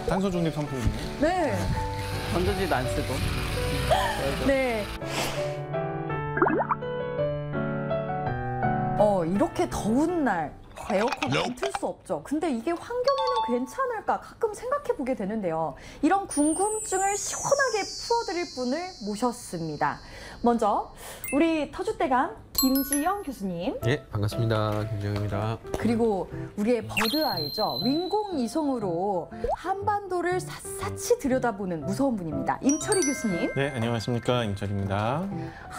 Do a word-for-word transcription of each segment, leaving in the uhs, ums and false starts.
탄소 중립 선풍기. 네. 건조지도 안 쓰고. 네. 어, 이렇게 더운 날 에어컨 안 틀 수 없죠. 근데 이게 환경에는 괜찮을까 가끔 생각해 보게 되는데요. 이런 궁금증을 시원하게 풀어드릴 분을 모셨습니다. 먼저 우리 터줏대감 김지영 교수님. 예, 반갑습니다. 김지영입니다. 그리고 우리의 버드아이죠. 윙공이성으로 한반도를 샅샅이 들여다보는 무서운 분입니다. 임철희 교수님. 네, 안녕하십니까. 임철입니다.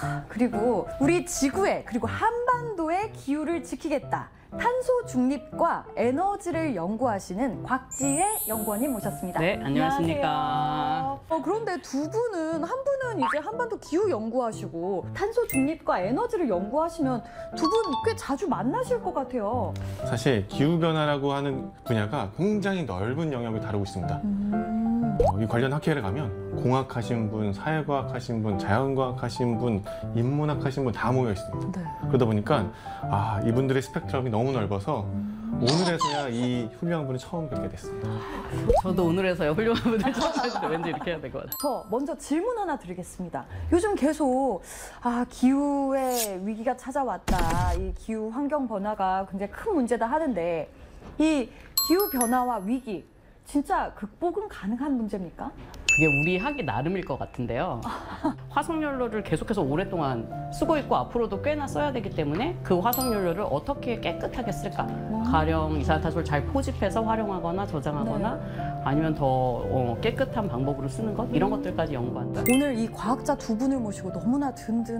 그리고 우리 지구의 그리고 한반도의 기후를 지키겠다. 탄소 중립과 에너지를 연구하시는 곽지혜 연구원님 모셨습니다. 네, 안녕하십니까. 안녕하세요. 어, 그런데 두 분은 한 분은 이제 한반도 기후 연구하시고 탄소 중립과 에너지를 연구하시면 두 분 꽤 자주 만나실 것 같아요. 사실 기후변화라고 하는 분야가 굉장히 넓은 영역을 다루고 있습니다. 음... 어, 이 관련 학회를 가면 공학 하신 분, 사회과학 하신 분, 자연과학 하신 분, 인문학 하신 분 다 모여 있습니다. 네. 그러다 보니까 아, 이분들의 스펙트럼이 너무 넓어서 오늘에서야 이 훌륭한 분을 처음 뵙게 됐습니다. 저도 오늘에서야 훌륭한 분들 처음 뵀는데 왠지 이렇게 해야 될 것 같아요. 저 먼저 질문 하나 드리겠습니다. 요즘 계속 아, 기후의 위기가 찾아왔다. 이 기후 환경 변화가 굉장히 큰 문제다 하는데 이 기후 변화와 위기 진짜 극복은 가능한 문제입니까? 그게 우리 하기 나름일 것 같은데요. 화석연료를 계속해서 오랫동안 쓰고 있고 앞으로도 꽤나 써야 되기 때문에 그 화석연료를 어떻게 깨끗하게 쓸까? 가령 이산화탄소를 잘 포집해서 활용하거나 저장하거나 네. 아니면 더 어, 깨끗한 방법으로 쓰는 것? 이런 것들까지 연구한다. 오늘 이 과학자 두 분을 모시고 너무나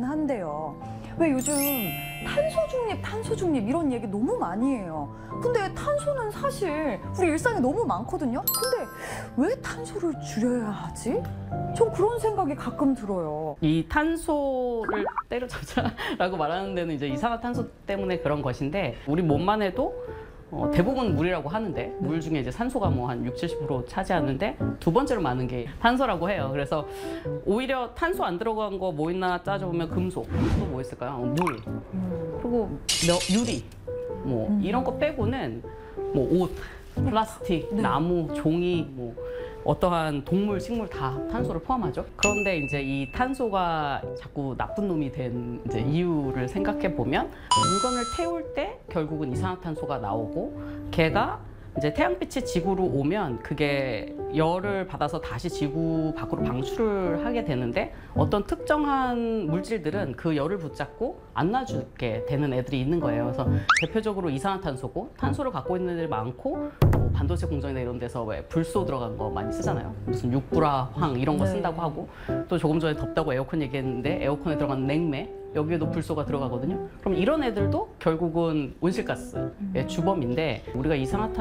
든든한데요. 왜 요즘 탄소 중립, 탄소 중립 이런 얘기 너무 많이 해요. 근데 탄소는 사실 우리 일상에 너무 많거든요. 근데 왜 탄소를 줄여야 하지? 전 그런 생각이 가끔 들어요. 이 탄소를 때려잡자라고 말하는 데는 이제 이산화탄소 때문에 그런 것인데 우리 몸만 해도 어, 대부분 물이라고 하는데 물 중에 이제 산소가 뭐 한 육십, 칠십 퍼센트 차지하는데 두 번째로 많은 게 탄소라고 해요. 그래서 오히려 탄소 안 들어간 거 뭐 있나 따져보면 금속, 또 뭐 있을까요? 물, 그리고 유리, 뭐 이런 거 빼고는 뭐 옷, 플라스틱, 네. 나무, 종이, 뭐 어떠한 동물, 식물 다 탄소를 포함하죠. 그런데 이제 이 탄소가 자꾸 나쁜 놈이 된 이제 이유를 생각해 보면 물건을 태울 때 결국은 이산화탄소가 나오고 걔가 이제 태양빛이 지구로 오면 그게 열을 받아서 다시 지구 밖으로 방출을 하게 되는데 어떤 특정한 물질들은 그 열을 붙잡고 안 놔주게 되는 애들이 있는 거예요. 그래서 대표적으로 이산화탄소고 탄소를 갖고 있는 애들이 많고 뭐 반도체 공장이나 이런 데서 왜 불소 들어간 거 많이 쓰잖아요. 무슨 육불화, 황 이런 거 쓴다고 하고 또 조금 전에 덥다고 에어컨 얘기했는데 에어컨에 들어간 냉매 여기에도 불소가 들어가거든요. 그럼 이런 애들도 결국은 온실가스의 주범인데 우리가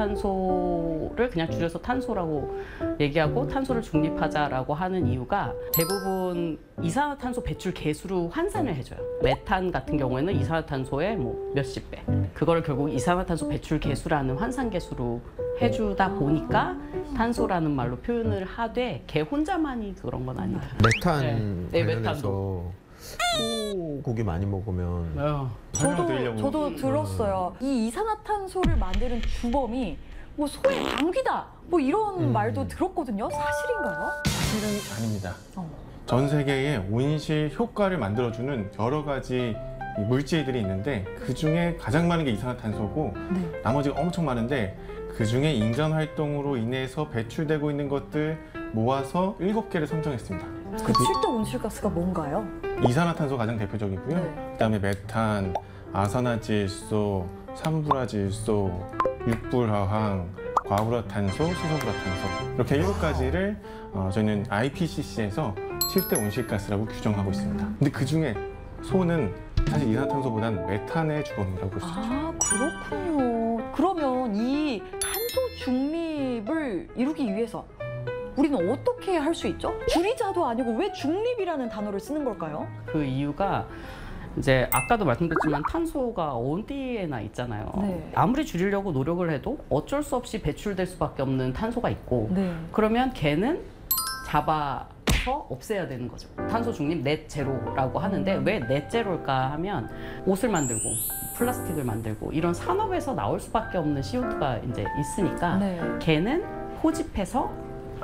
이산화탄소를 그냥 줄여서 탄소라고 얘기하고 탄소를 중립하자라고 하는 이유가 대부분 이산화탄소 배출 계수로 환산을 해줘요. 메탄 같은 경우에는 이산화탄소의 뭐 몇십 배. 그거를 결국 이산화탄소 배출 계수라는 환산 계수로 해주다 보니까 탄소라는 말로 표현을 하되 걔 혼자만이 그런 건 아니다. 메탄 네. 네, 관련해서 메탄도. 소고기 많이 먹으면 어. 저도, 설명드리려고. 저도 들었어요. 이 이산화탄소를 만드는 주범이 뭐 소의 방귀다 뭐 이런 음. 말도 들었거든요. 사실인가요? 사실은 아닙니다. 어. 전 세계에 온실 효과를 만들어주는 여러 가지 이 물질들이 있는데 그 중에 가장 많은 게 이산화탄소고 네. 나머지가 엄청 많은데 그 중에 인간 활동으로 인해서 배출되고 있는 것들 모아서 일곱 개를 선정했습니다. 그 칠 대 온실가스가 뭔가요? 이산화탄소 가장 대표적이고요. 네. 그다음에 메탄, 아산화질소, 산불화질소, 육불화황, 과불화탄소, 수소불화탄소 이렇게 일곱 가지를 어, 저희는 아이피씨씨에서 칠 대 온실가스라고 규정하고 있습니다. 근데 그 중에 소는 사실 이산화탄소보다는 메탄의 주범이라고 볼 수 있죠. 아, 그렇군요. 그러면 이 탄소 중립을 이루기 위해서 우리는 어떻게 할 수 있죠? 줄이자도 아니고 왜 중립이라는 단어를 쓰는 걸까요? 그 이유가 이제 아까도 말씀드렸지만 탄소가 어디에나 있잖아요. 네. 아무리 줄이려고 노력을 해도 어쩔 수 없이 배출될 수밖에 없는 탄소가 있고 네. 그러면 걔는 잡아서 없애야 되는 거죠. 탄소 중립 넷 제로라고 하는데 왜 넷 제로일까 하면 옷을 만들고 플라스틱을 만들고 이런 산업에서 나올 수밖에 없는 씨오투가 이제 있으니까 네. 걔는 포집해서